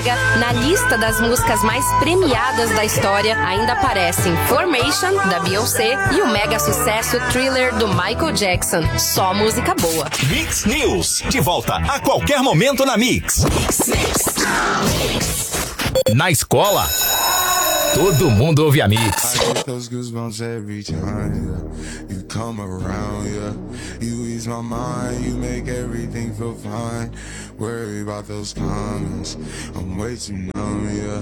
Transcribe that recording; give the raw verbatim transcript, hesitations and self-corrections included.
Na lista das músicas mais premiadas da história ainda aparecem Formation, da Beyoncé, e o mega sucesso Thriller, do Michael Jackson. Só música boa. Mix News, de volta a qualquer momento na Mix. Na escola, todo mundo ouve a Mix. I get those goosebumps every time yeah. You come around, yeah. You ease my mind, you make everything feel fine. Worry about those comments, I'm way too numb, yeah.